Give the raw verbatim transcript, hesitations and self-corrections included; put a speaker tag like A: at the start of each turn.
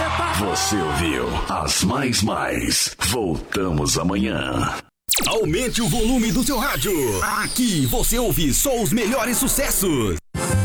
A: Você ouviu as mais mais. Voltamos amanhã.
B: Aumente o volume do seu rádio. Aqui você ouve só os melhores sucessos.